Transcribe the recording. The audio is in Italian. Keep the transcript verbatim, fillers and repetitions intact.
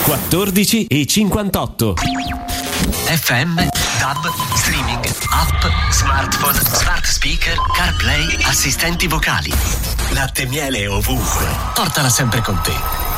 quattordici e cinquantotto. F M, D A B, streaming, app, smartphone, smart speaker, CarPlay, assistenti vocali. Latte e miele ovunque. Portala sempre con te.